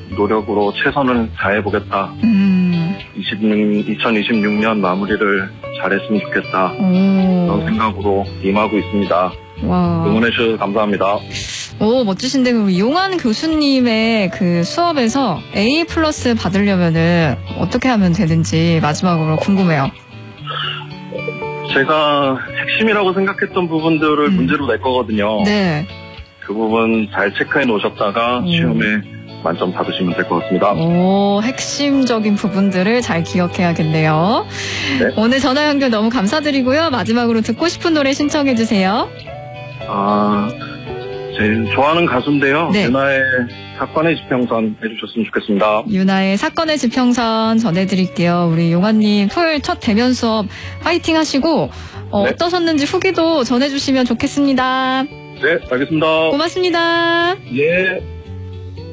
노력으로 최선을 다해보겠다. 2026년 마무리를 잘했으면 좋겠다. 그런 생각으로 임하고 있습니다. 와. 응원해주셔서 감사합니다. 오, 멋지신데, 그럼 용환 교수님의 그 수업에서 A+ 받으려면은 어떻게 하면 되는지 마지막으로 궁금해요. 제가 핵심이라고 생각했던 부분들을 문제로 낼 거거든요. 네. 그 부분 잘 체크해 놓으셨다가 시험에 만점 받으시면 될 것 같습니다. 오, 핵심적인 부분들을 잘 기억해야겠네요. 네. 오늘 전화 연결 너무 감사드리고요. 마지막으로 듣고 싶은 노래 신청해 주세요. 제일 좋아하는 가수인데요. 네. 윤하의 사건의 지평선 해주셨으면 좋겠습니다. 윤하의 사건의 지평선 전해드릴게요. 우리 용환님 토요일 첫 대면 수업 화이팅 하시고 네. 어떠셨는지 후기도 전해주시면 좋겠습니다. 네, 알겠습니다. 고맙습니다. 예.